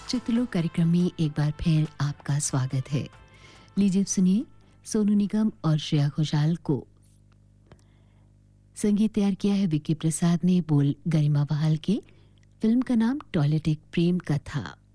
चित्रलोक कार्यक्रम में एक बार फिर आपका स्वागत है। लीजिए सुनिए सोनू निगम और श्रेया घोषाल को। संगीत तैयार किया है विक्की प्रसाद ने, बोल गरिमा बहाल के। फिल्म का नाम टॉयलेट एक प्रेम कथा।